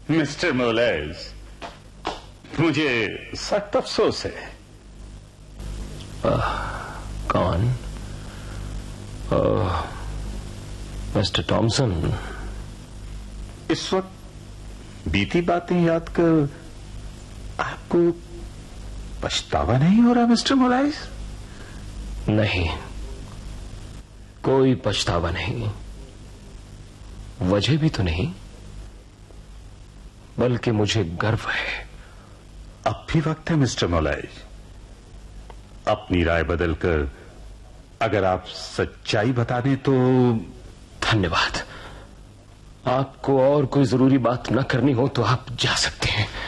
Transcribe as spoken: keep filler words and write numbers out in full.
Mister मोलेज, मुझे सख्त अफसोस है। आ, कौन? मिस्टर टॉमसन, इस वक्त बीती बातें याद कर आपको पछतावा नहीं हो रहा मिस्टर मोलेज? नहीं, कोई पछतावा नहीं। वजह भी तो नहीं, बल्कि मुझे गर्व है। अब भी वक्त है मिस्टर मोलेज। अपनी राय बदलकर अगर आप सच्चाई बता दें तो। धन्यवाद। आपको और कोई जरूरी बात न करनी हो तो आप जा सकते हैं।